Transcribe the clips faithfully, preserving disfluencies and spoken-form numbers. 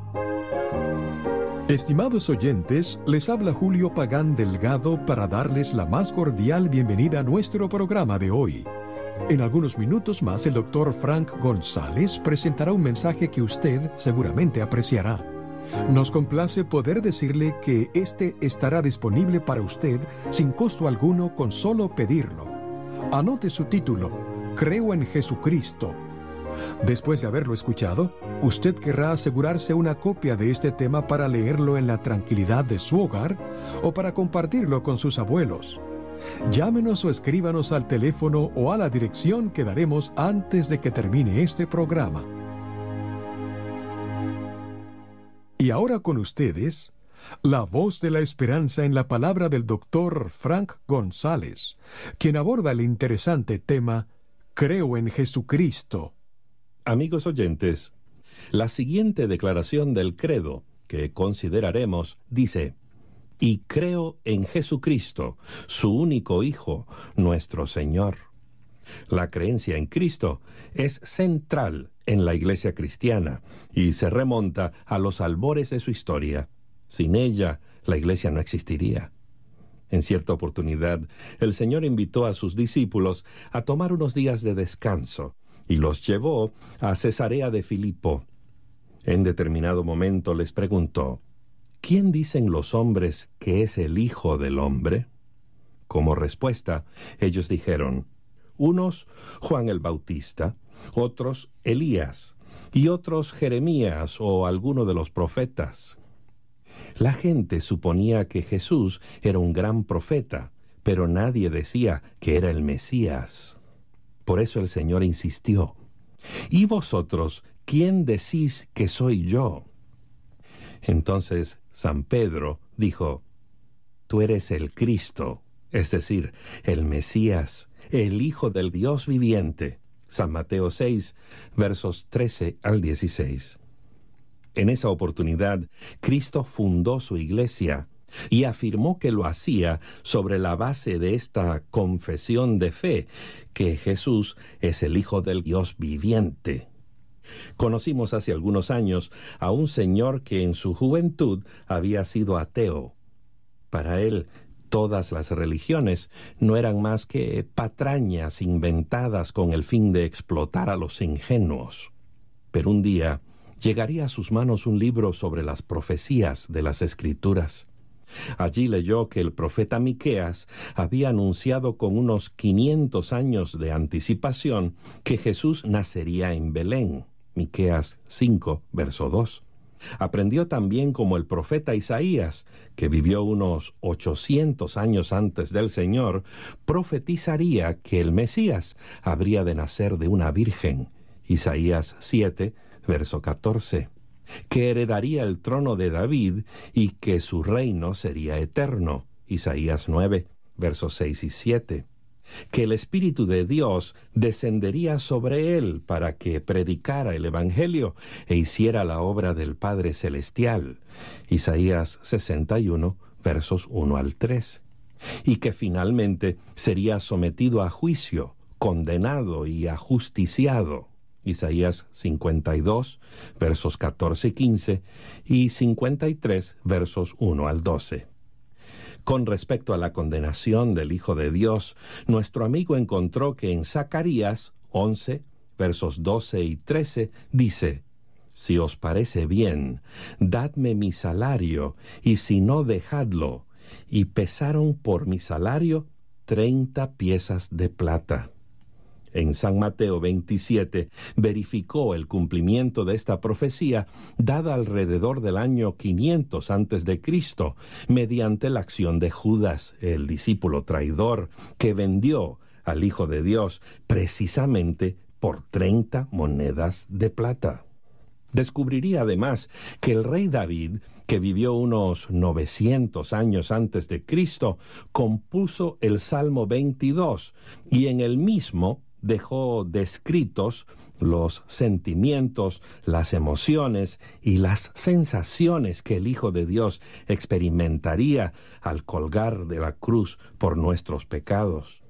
Estimados oyentes, les habla Julio Pagán Delgado para darles la más cordial bienvenida a nuestro programa de hoy. En algunos minutos más, el doctor Frank González presentará un mensaje que usted seguramente apreciará. Nos complace poder decirle que este estará disponible para usted sin costo alguno con solo pedirlo. Anote su título, Creo en Jesucristo. Después de haberlo escuchado, usted querrá asegurarse una copia de este tema para leerlo en la tranquilidad de su hogar o para compartirlo con sus abuelos. Llámenos o escríbanos al teléfono o a la dirección que daremos antes de que termine este programa. Y ahora con ustedes, la voz de la esperanza en la palabra del doctor Frank González, quien aborda el interesante tema Creo en Jesucristo. Amigos oyentes, la siguiente declaración del credo que consideraremos dice: y creo en Jesucristo, su único Hijo, nuestro Señor. La creencia en Cristo es central en la Iglesia cristiana y se remonta a los albores de su historia. Sin ella, la Iglesia no existiría. En cierta oportunidad, el Señor invitó a sus discípulos a tomar unos días de descanso y los llevó a Cesarea de Filipo. En determinado momento les preguntó: ¿quién dicen los hombres que es el Hijo del Hombre? Como respuesta, ellos dijeron: unos Juan el Bautista, otros Elías, y otros Jeremías o alguno de los profetas. La gente suponía que Jesús era un gran profeta, pero nadie decía que era el Mesías. Por eso el Señor insistió: ¿y vosotros quién decís que soy yo? Entonces San Pedro dijo: tú eres el Cristo, es decir, el Mesías, el Hijo del Dios viviente. San Mateo seis, versos trece al dieciséis. En esa oportunidad, Cristo fundó su iglesia y afirmó que lo hacía sobre la base de esta confesión de fe, que Jesús es el Hijo del Dios viviente. Conocimos hace algunos años a un señor que en su juventud había sido ateo. Para él, todas las religiones no eran más que patrañas inventadas con el fin de explotar a los ingenuos. Pero un día llegaría a sus manos un libro sobre las profecías de las Escrituras. Allí leyó que el profeta Miqueas había anunciado con unos quinientos años de anticipación que Jesús nacería en Belén. Miqueas cinco, verso dos. Aprendió también como el profeta Isaías, que vivió unos ochocientos años antes del Señor, profetizaría que el Mesías habría de nacer de una virgen. Isaías siete, verso catorce. Que heredaría el trono de David y que su reino sería eterno. Isaías nueve, versos seis y siete. Que el Espíritu de Dios descendería sobre él para que predicara el Evangelio e hiciera la obra del Padre Celestial. Isaías sesenta y uno, versos uno al tres. Y que finalmente sería sometido a juicio, condenado y ajusticiado. Isaías cincuenta y dos, versos catorce y quince, y cincuenta y tres, versos uno al doce. Con respecto a la condenación del Hijo de Dios, nuestro amigo encontró que en Zacarías once, versos doce y trece, dice: si os parece bien, dadme mi salario, y si no, dejadlo. Y pesaron por mi salario treinta piezas de plata. En San Mateo veintisiete verificó el cumplimiento de esta profecía dada alrededor del año quinientos antes de Cristo, mediante la acción de Judas, el discípulo traidor, que vendió al Hijo de Dios precisamente por treinta monedas de plata. Descubriría además que el rey David, que vivió unos novecientos años antes de Cristo, compuso el Salmo veintidós y en el mismo dejó descritos los sentimientos, las emociones y las sensaciones que el Hijo de Dios experimentaría al colgar de la cruz por nuestros pecados.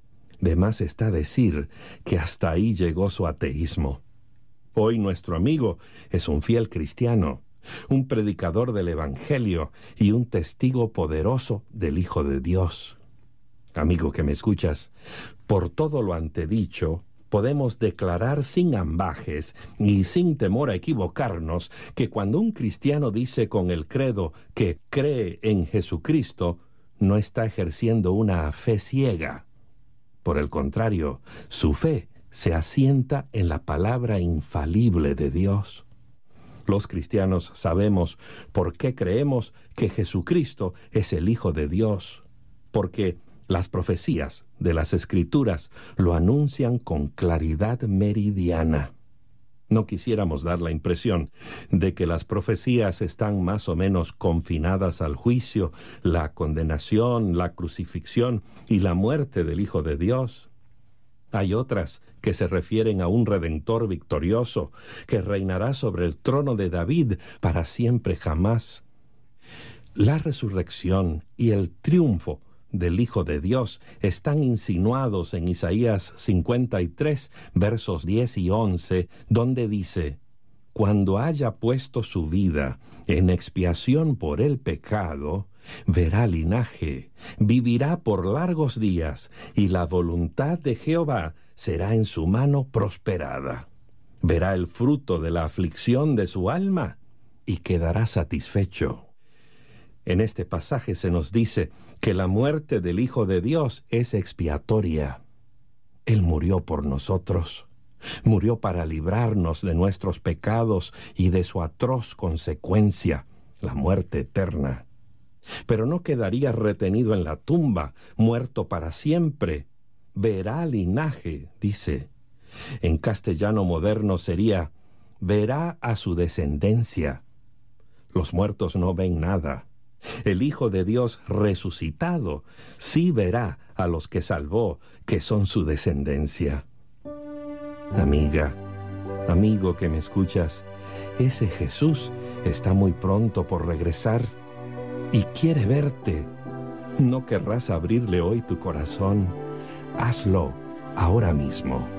De más está decir que hasta ahí llegó su ateísmo. Hoy nuestro amigo es un fiel cristiano un predicador del Evangelio y un testigo poderoso del Hijo de Dios. Amigo que me escuchas, por todo lo antedicho, podemos declarar sin ambajes y sin temor a equivocarnos que cuando un cristiano dice con el credo que cree en Jesucristo, no está ejerciendo una fe ciega. Por el contrario, su fe se asienta en la palabra infalible de Dios. Los cristianos sabemos por qué creemos que Jesucristo es el Hijo de Dios, porque las profecías de las Escrituras lo anuncian con claridad meridiana. No quisiéramos dar la impresión de que las profecías están más o menos confinadas al juicio, la condenación, la crucifixión y la muerte del Hijo de Dios. Hay otras que se refieren a un Redentor victorioso que reinará sobre el trono de David para siempre jamás. La resurrección y el triunfo del Hijo de Dios están insinuados en Isaías cincuenta y tres, versos diez y once, donde dice: «Cuando haya puesto su vida en expiación por el pecado, verá linaje, vivirá por largos días, y la voluntad de Jehová será en su mano prosperada. Verá el fruto de la aflicción de su alma y quedará satisfecho». En este pasaje se nos dice que la muerte del Hijo de Dios es expiatoria. Él murió por nosotros, murió para librarnos de nuestros pecados y de su atroz consecuencia, la muerte eterna. Pero no quedaría retenido en la tumba, muerto para siempre. Verá linaje, dice. En castellano moderno sería: verá a su descendencia. Los muertos no ven nada. El Hijo de Dios resucitado sí verá a los que salvó, que son su descendencia. Amiga, amigo que me escuchas, ese Jesús está muy pronto por regresar y quiere verte. ¿No querrás abrirle hoy tu corazón? Hazlo ahora mismo.